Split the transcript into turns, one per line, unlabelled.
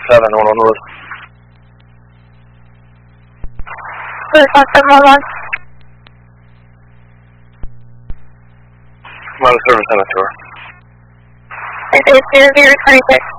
7 on Wood. Model service on a tour.
It is 0026.